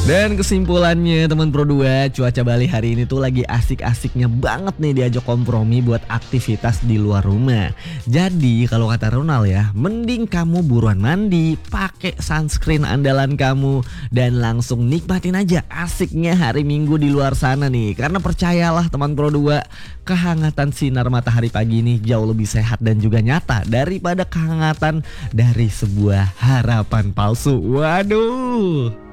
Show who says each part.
Speaker 1: Dan kesimpulannya teman Pro 2, cuaca Bali hari ini tuh lagi asik-asiknya banget nih diajak kompromi buat aktivitas di luar rumah. Jadi kalau kata Ronald ya, mending kamu buruan mandi, pakai sunscreen andalan kamu, dan langsung nikmatin aja asiknya hari Minggu di luar sana nih. Karena percayalah teman Pro 2, kehangatan sinar matahari pagi ini jauh lebih sehat dan juga nyata daripada kehangatan dari sebuah harapan palsu. Waduh.